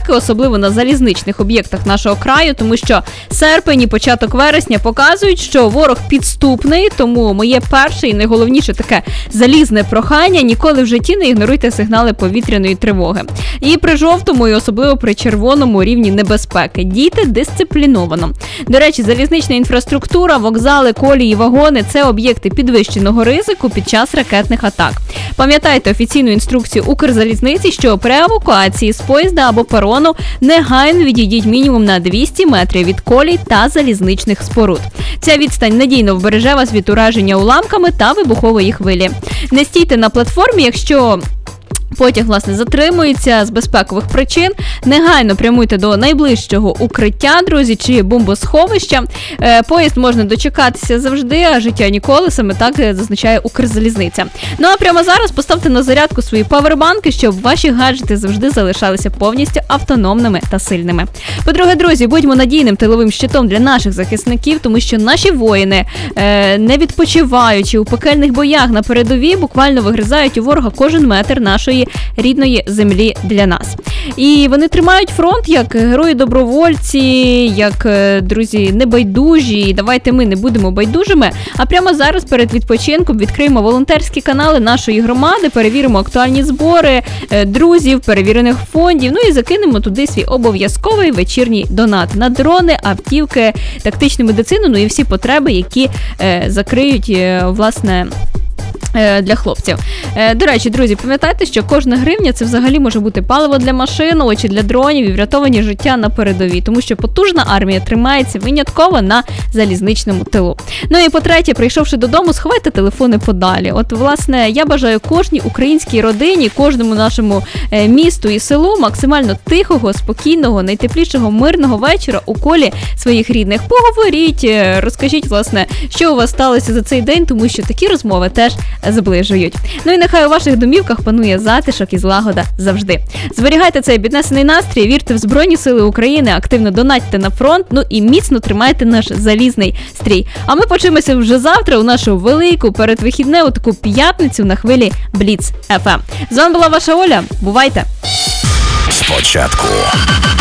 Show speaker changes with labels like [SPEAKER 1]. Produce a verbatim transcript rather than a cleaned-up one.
[SPEAKER 1] безпеки, особливо на залізничних об'єктах нашого краю, тому що серпень і початок вересня показують, що ворог підступний, тому моє перше і найголовніше таке залізне прохання: ніколи в житті не ігноруйте сигнали повітряної тривоги. І при жовтому, і особливо при червоному рівні небезпеки. Дійте дисципліновано. До речі, залізнична інфраструктура, вокзали, колії, вагони – це об'єкти підвищеного ризику під час ракетних атак. Пам'ятайте офіційну інструкцію Укрзалізниці, що при евакуації з поїзда або перону негайно відійдіть мінімум на двісті метрів від колій та залізничних споруд. Ця відстань надійно вбереже вас від ураження уламками та вибухової хвилі. Не стійте на платформі, якщо потяг, власне, затримується з безпекових причин. Негайно прямуйте до найближчого укриття, друзі, чи бомбосховища. Е, поїзд можна дочекатися завжди, а життя ніколи, саме так зазначає Укрзалізниця. Ну а прямо зараз поставте на зарядку свої павербанки, щоб ваші гаджети завжди залишалися повністю автономними та сильними. По-друге, друзі, будьмо надійним тиловим щитом для наших захисників, тому що наші воїни, е, не відпочиваючи у пекельних боях на передовій, буквально вигризають у ворога кожен метр нашої рідної землі для нас. І вони тримають фронт як герої-добровольці, як, друзі, небайдужі. І давайте ми не будемо байдужими, а прямо зараз перед відпочинком відкриємо волонтерські канали нашої громади, перевіримо актуальні збори друзів, перевірених фондів, ну і закинемо туди свій обов'язковий вечірній донат на дрони, автівки, тактичну медицину, ну і всі потреби, які е, закриють, е, власне, для хлопців. До речі, друзі, пам'ятайте, що кожна гривня – це взагалі може бути паливо для машин, очі для дронів і врятовані життя на передовій, тому що потужна армія тримається винятково на залізничному тилу. Ну і по-третє, прийшовши додому, сховайте телефони подалі. От, власне, я бажаю кожній українській родині, кожному нашому місту і селу максимально тихого, спокійного, найтеплішого, мирного вечора у колі своїх рідних. Поговоріть, розкажіть, власне, що у вас сталося за цей день, тому що такі розмови теж зближують. Ну і нехай у ваших домівках панує затишок і злагода завжди. Зберігайте цей піднесений настрій, вірте в Збройні Сили України, активно донатьте на фронт, ну і міцно тримайте наш залізний стрій. А ми почуємося вже завтра у нашу велику передвихідне, у таку п'ятницю на хвилі Бліц еф ем. З вами була ваша Оля. Бувайте!
[SPEAKER 2] Спочатку